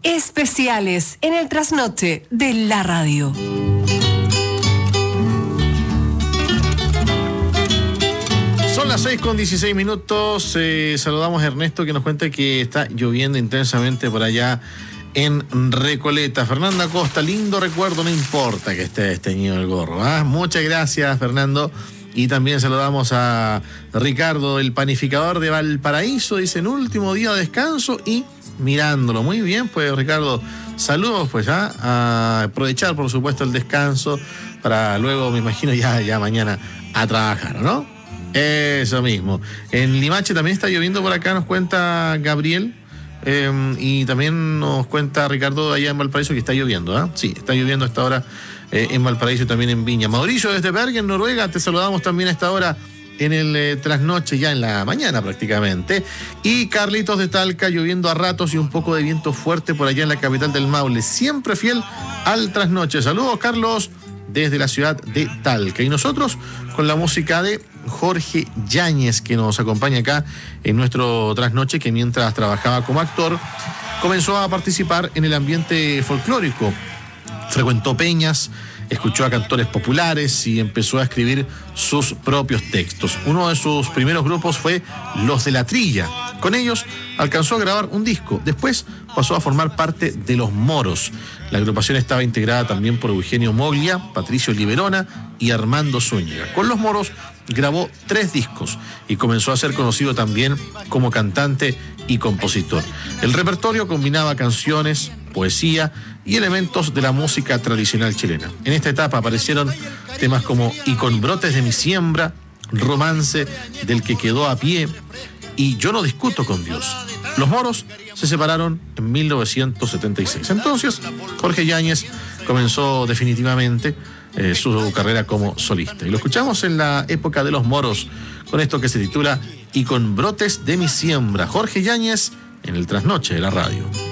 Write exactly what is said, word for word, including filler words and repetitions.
especiales en el trasnoche de la radio. Son las seis con dieciséis minutos. Eh, saludamos a Ernesto, que nos cuenta que está lloviendo intensamente por allá en Recoleta. Fernanda Costa, lindo recuerdo, no importa que esté desteñido el gorro. ¿eh? Muchas gracias, Fernando. Y también saludamos a Ricardo, el panificador de Valparaíso. Dice, en último día de descanso y mirándolo. Muy bien, pues, Ricardo. Saludos, pues, ¿ah? a aprovechar, por supuesto, el descanso para luego, me imagino, ya, ya mañana a trabajar, ¿no? Eso mismo. En Limache también está lloviendo por acá, nos cuenta Gabriel. Eh, y también nos cuenta Ricardo allá en Valparaíso que está lloviendo, ¿eh? Sí, está lloviendo a esta hora eh, en Valparaíso y también en Viña. Mauricio desde Bergen, Noruega, te saludamos también a esta hora en el eh, trasnoche, ya en la mañana prácticamente. Y Carlitos de Talca, lloviendo a ratos y un poco de viento fuerte por allá en la capital del Maule. Siempre fiel al trasnoche. Saludos, Carlos, desde la ciudad de Talca. Y nosotros con la música de Jorge Yáñez, que nos acompaña acá en nuestro trasnoche, que mientras trabajaba como actor comenzó a participar en el ambiente folclórico. Frecuentó peñas, escuchó a cantores populares y empezó a escribir sus propios textos. Uno de sus primeros grupos fue Los de la Trilla. Con ellos alcanzó a grabar un disco. Después pasó a formar parte de Los Moros. La agrupación estaba integrada también por Eugenio Moglia, Patricio Liberona y Armando Zúñiga. Con Los Moros grabó tres discos y comenzó a ser conocido también como cantante y compositor. El repertorio combinaba canciones, poesía y elementos de la música tradicional chilena. En esta etapa aparecieron temas como Y con brotes de mi siembra, Romance del que quedó a pie y Yo no discuto con Dios. Los Moros se separaron en mil novecientos setenta y seis. Entonces, Jorge Yáñez comenzó definitivamente eh, su carrera como solista. Y lo escuchamos en la época de Los Moros, con esto que se titula Y con brotes de mi siembra. Jorge Yáñez en el trasnoche de la radio.